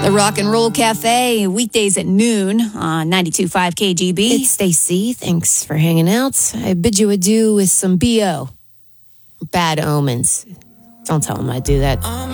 The Rock and Roll Cafe, weekdays at noon on 92.5 KGB. It's Stacy. Thanks for hanging out. I bid you adieu with some B.O. Bad Omens. Don't tell him I do that.